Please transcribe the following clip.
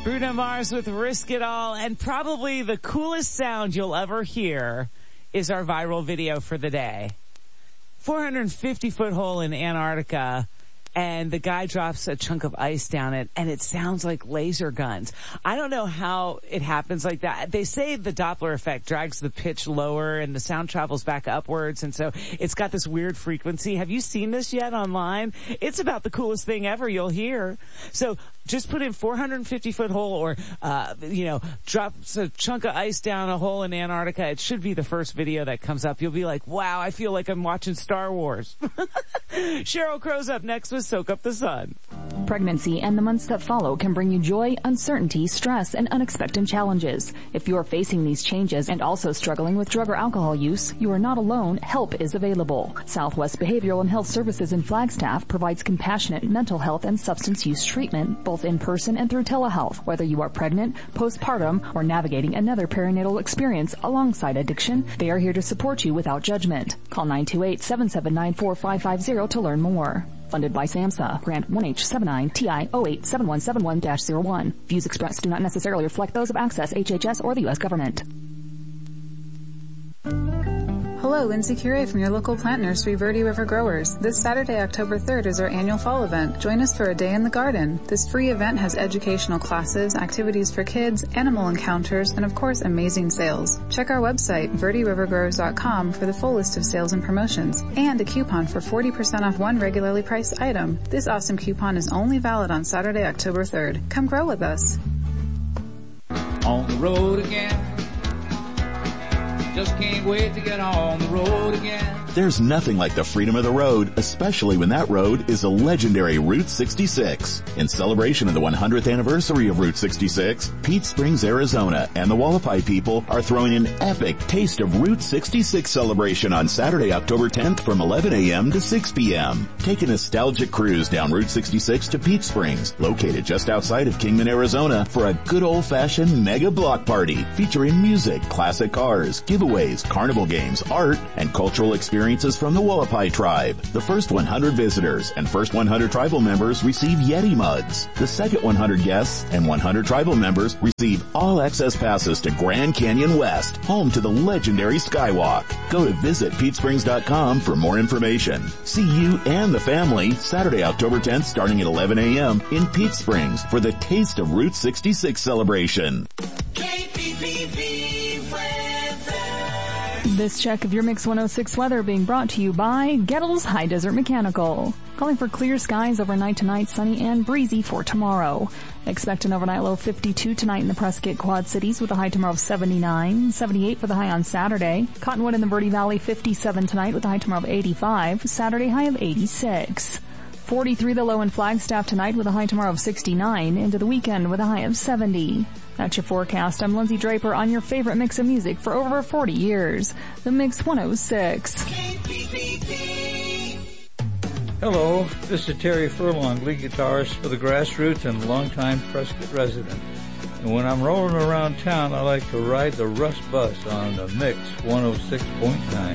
Bruno Mars with Risk It All, and probably the coolest sound you'll ever hear is our viral video for the day. 450-foot hole in Antarctica, and the guy drops a chunk of ice down it, and it sounds like laser guns. I don't know how it happens like that. They say the Doppler effect drags the pitch lower and the sound travels back upwards, and so it's got this weird frequency. Have you seen this yet online? It's about the coolest thing ever you'll hear. So just put in 450-foot hole or, drops a chunk of ice down a hole in Antarctica. It should be the first video that comes up. You'll be like, wow, I feel like I'm watching Star Wars. Sheryl Crow's up next with Soak Up the Sun. Pregnancy and the months that follow can bring you joy, uncertainty, stress, and unexpected challenges. If you are facing these changes and also struggling with drug or alcohol use, you are not alone. Help is available. Southwest Behavioral and Health Services in Flagstaff provides compassionate mental health and substance use treatment, both in person and through telehealth. Whether you are pregnant, postpartum, or navigating another perinatal experience alongside addiction, they are here to support you without judgment. Call 928-779-4550 to learn more. Funded by SAMHSA. Grant 1H79TI087171-01. Views expressed do not necessarily reflect those of Access, HHS, or the U.S. government. Hello, Lindsay Curie from your local plant nursery, Verde River Growers. This Saturday, October 3rd, is our annual fall event. Join us for a day in the garden. This free event has educational classes, activities for kids, animal encounters, and of course, amazing sales. Check our website, verderivergrowers.com, for the full list of sales and promotions, and a coupon for 40% off one regularly priced item. This awesome coupon is only valid on Saturday, October 3rd. Come grow with us. On the road again. Just can't wait to get on the road again. There's nothing like the freedom of the road, especially when that road is a legendary Route 66. In celebration of the 100th anniversary of Route 66, Peach Springs, Arizona and the Wallapai people are throwing an epic Taste of Route 66 celebration on Saturday, October 10th from 11 a.m. to 6 p.m. Take a nostalgic cruise down Route 66 to Peach Springs, located just outside of Kingman, Arizona, for a good old-fashioned mega block party featuring music, classic cars, giveaways, carnival games, art, and cultural experiences from the Wallapai tribe. The first 100 visitors and first 100 tribal members receive Yeti mugs. The second 100 guests and 100 tribal members receive all access passes to Grand Canyon West, home to the legendary Skywalk. Go to visitpeachsprings.com for more information. See you and the family Saturday, October 10th, starting at 11 a.m. in Peach Springs for the Taste of Route 66 celebration. This check of your Mix 106 weather being brought to you by Gettles High Desert Mechanical. Calling for clear skies overnight tonight, sunny and breezy for tomorrow. Expect an overnight low of 52 tonight in the Prescott Quad Cities with a high tomorrow of 79, 78 for the high on Saturday. Cottonwood in the Verde Valley 57 tonight with a high tomorrow of 85, Saturday high of 86. 43 the low in Flagstaff tonight with a high tomorrow of 69, into the weekend with a high of 70. That's your forecast. I'm Lindsay Draper on your favorite mix of music for over 40 years. The Mix 106. Hello, this is Terry Furlong, lead guitarist for the Grassroots and longtime Prescott resident. And when I'm rolling around town, I like to ride the Rust Bus on the Mix 106.9.